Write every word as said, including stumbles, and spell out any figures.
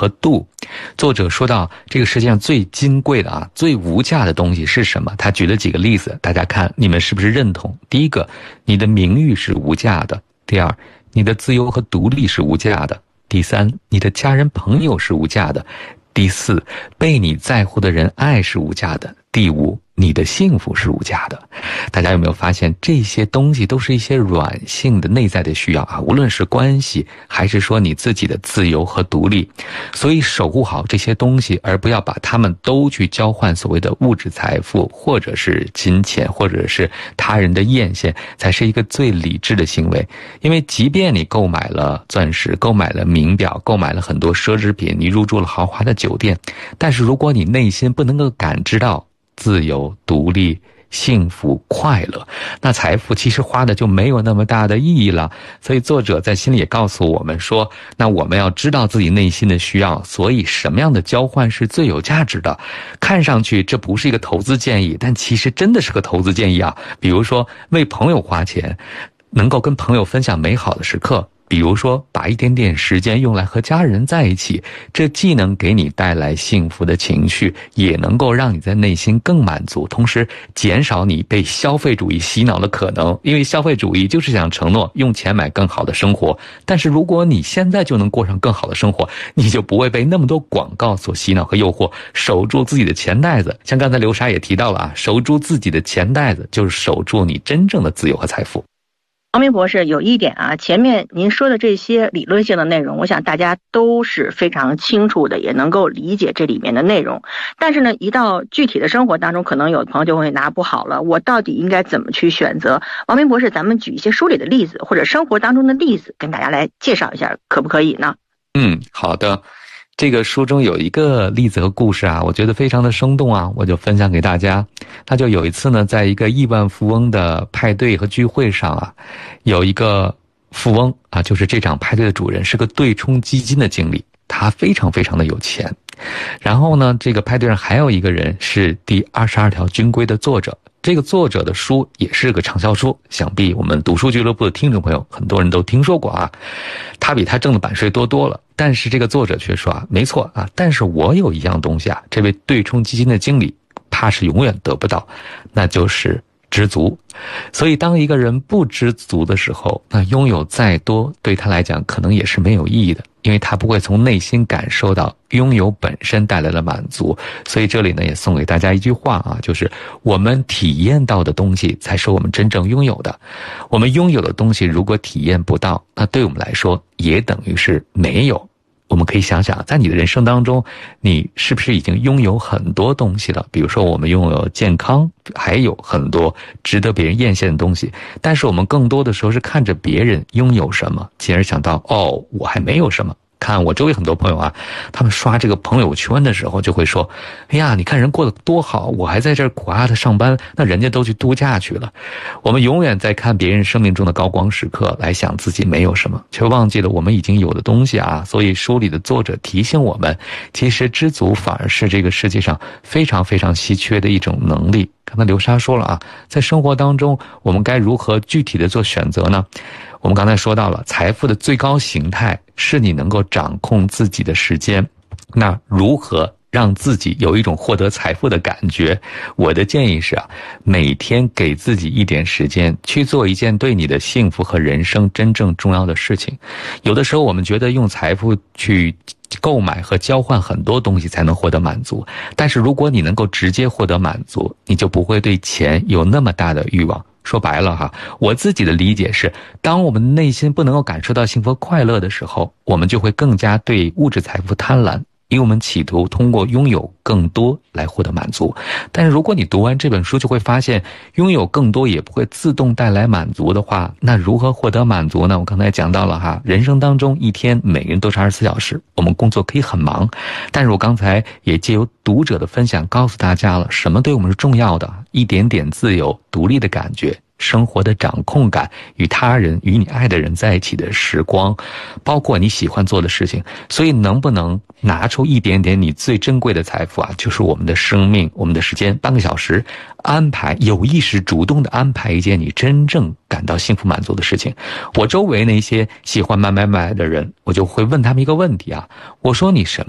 和度。作者说到这个世界上最金贵的啊最无价的东西是什么，他举了几个例子，大家看你们是不是认同。第一个，你的名誉是无价的；第二，你的自由和独立是无价的；第三，你的家人朋友是无价的；第四，被你在乎的人爱是无价的；第五，你的幸福是无价的。大家有没有发现，这些东西都是一些软性的内在的需要啊？无论是关系，还是说你自己的自由和独立。所以守护好这些东西，而不要把它们都去交换所谓的物质财富，或者是金钱，或者是他人的艳羡，才是一个最理智的行为。因为即便你购买了钻石，购买了名表，购买了很多奢侈品，你入住了豪华的酒店，但是如果你内心不能够感知到自由、独立、幸福、快乐，那财富其实花的就没有那么大的意义了。所以作者在心里也告诉我们说，那我们要知道自己内心的需要，所以什么样的交换是最有价值的。看上去这不是一个投资建议，但其实真的是个投资建议啊。比如说为朋友花钱，能够跟朋友分享美好的时刻，比如说把一点点时间用来和家人在一起，这既能给你带来幸福的情绪，也能够让你在内心更满足，同时减少你被消费主义洗脑的可能。因为消费主义就是想承诺用钱买更好的生活，但是如果你现在就能过上更好的生活，你就不会被那么多广告所洗脑和诱惑。守住自己的钱袋子，像刚才刘莎也提到了啊，守住自己的钱袋子就是守住你真正的自由和财富。 王明博士，有一点啊，前面您说的这些理论性的内容，我想大家都是非常清楚的，也能够理解这里面的内容。但是呢，一到具体的生活当中，可能有朋友就会拿不好了，我到底应该怎么去选择？王明博士，咱们举一些书里的例子或者生活当中的例子，跟大家来介绍一下，可不可以呢？ 嗯，好的。这个书中有一个例子和故事啊，我觉得非常的生动啊，我就分享给大家。那就有一次呢，在一个亿万富翁的派对和聚会上啊，有一个富翁啊，就是这场派对的主人，是个对冲基金的经理，他非常非常的有钱。然后呢，这个派对上还有一个人是第二十二条军规的作者，这个作者的书也是个畅销书，想必我们读书俱乐部的听众朋友很多人都听说过啊。他比他挣的版税多多了，但是这个作者却说啊，没错啊，但是我有一样东西啊，这位对冲基金的经理怕是永远得不到，那就是知足。所以当一个人不知足的时候，那拥有再多对他来讲可能也是没有意义的，因为他不会从内心感受到拥有本身带来的满足。所以这里呢也送给大家一句话啊，就是我们体验到的东西才是我们真正拥有的。我们拥有的东西如果体验不到，那对我们来说也等于是没有。我们可以想想，在你的人生当中，你是不是已经拥有很多东西了？比如说我们拥有健康，还有很多值得别人艳羡的东西，但是我们更多的时候是看着别人拥有什么，进而想到哦，我还没有什么。看我周围很多朋友啊，他们刷这个朋友圈的时候就会说，哎呀，你看人过得多好，我还在这儿苦哈哈的上班，那人家都去度假去了。我们永远在看别人生命中的高光时刻，来想自己没有什么，却忘记了我们已经有的东西啊。所以书里的作者提醒我们，其实知足反而是这个世界上非常非常稀缺的一种能力。刚才刘莎说了啊，在生活当中我们该如何具体的做选择呢？我们刚才说到了，财富的最高形态是你能够掌控自己的时间。那如何让自己有一种获得财富的感觉？我的建议是啊，每天给自己一点时间去做一件对你的幸福和人生真正重要的事情。有的时候我们觉得用财富去购买和交换很多东西才能获得满足，但是如果你能够直接获得满足，你就不会对钱有那么大的欲望。说白了哈，我自己的理解是，当我们内心不能够感受到幸福快乐的时候，我们就会更加对物质财富贪婪，因为我们企图通过拥有更多来获得满足。但是如果你读完这本书就会发现，拥有更多也不会自动带来满足的话，那如何获得满足呢？我刚才讲到了哈，人生当中一天每个人都是二十四小时，我们工作可以很忙，但是我刚才也借由读者的分享告诉大家了，什么对我们是重要的，一点点自由独立的感觉，生活的掌控感，与他人与你爱的人在一起的时光，包括你喜欢做的事情。所以能不能拿出一点点你最珍贵的财富啊，就是我们的生命，我们的时间，半个小时，安排有意识主动的安排一件你真正感到幸福满足的事情。我周围那些喜欢买买买的人，我就会问他们一个问题啊，我说你什么